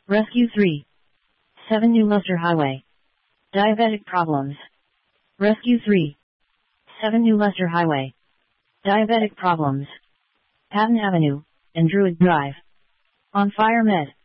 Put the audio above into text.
Rescue 3. 7 New Leicester Highway. Diabetic problems. Rescue 3. 7 New Leicester Highway. Diabetic problems. Patton Avenue, and Druid Drive. On Fire Med.